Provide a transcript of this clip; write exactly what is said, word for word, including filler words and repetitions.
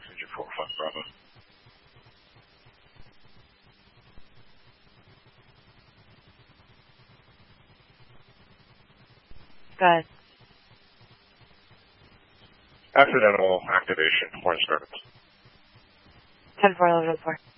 Passenger four five Bravo. Go ahead. Accidental activation, horn service. ten four, eleven four.